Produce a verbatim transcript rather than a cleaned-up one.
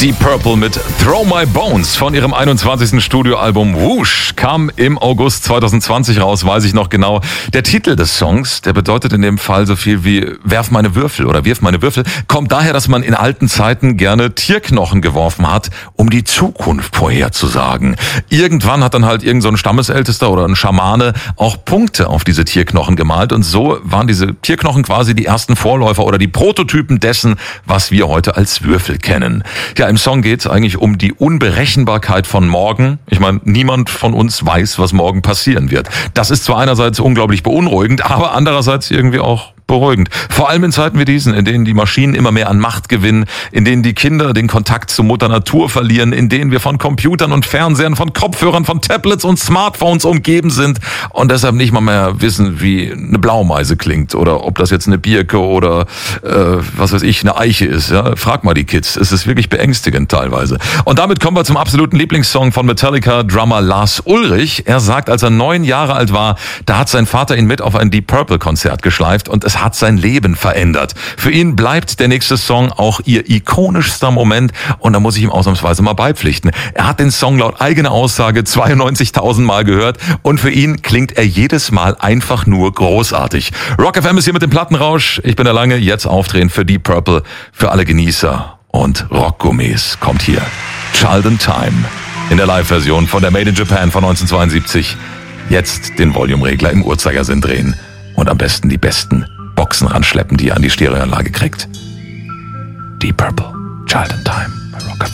Deep Purple mit Throw My Bones von ihrem einundzwanzigsten Studioalbum Whoosh kam im August zweitausendzwanzig raus, weiß ich noch genau. Der Titel des Songs, der bedeutet in dem Fall so viel wie Werf meine Würfel oder Wirf meine Würfel, kommt daher, dass man in alten Zeiten gerne Tierknochen geworfen hat, um die Zukunft vorherzusagen. Irgendwann hat dann halt irgend so ein Stammesältester oder ein Schamane auch Punkte auf diese Tierknochen gemalt und so waren diese Tierknochen quasi die ersten Vorläufer oder die Prototypen dessen, was wir heute als Würfel kennen. Ja, im Song geht es eigentlich um die Unberechenbarkeit von morgen. Ich meine, niemand von uns weiß, was morgen passieren wird. Das ist zwar einerseits unglaublich beunruhigend, aber andererseits irgendwie auch beruhigend. Vor allem in Zeiten wie diesen, in denen die Maschinen immer mehr an Macht gewinnen, in denen die Kinder den Kontakt zu Mutter Natur verlieren, in denen wir von Computern und Fernsehern, von Kopfhörern, von Tablets und Smartphones umgeben sind und deshalb nicht mal mehr wissen, wie eine Blaumeise klingt oder ob das jetzt eine Birke oder äh, was weiß ich, eine Eiche ist. Ja? Frag mal die Kids. Es ist wirklich beängstigend teilweise. Und damit kommen wir zum absoluten Lieblingssong von Metallica, Drummer Lars Ulrich. Er sagt, als er neun Jahre alt war, da hat sein Vater ihn mit auf ein Deep Purple Konzert geschleift und es hat sein Leben verändert. Für ihn bleibt der nächste Song auch ihr ikonischster Moment und da muss ich ihm ausnahmsweise mal beipflichten. Er hat den Song laut eigener Aussage zweiundneunzigtausend Mal gehört und für ihn klingt er jedes Mal einfach nur großartig. Rock F M ist hier mit dem Plattenrausch. Ich bin der Lange, jetzt aufdrehen für Deep Purple, für alle Genießer und Rockgourmets kommt hier Child in Time in der Live-Version von der Made in Japan von neunzehnhundertzweiundsiebzig. Jetzt den Volumeregler im Uhrzeigersinn drehen und am besten die besten Boxen ranschleppen, die ihr an die Stereoanlage kriegt. Deep Purple, Child in Time.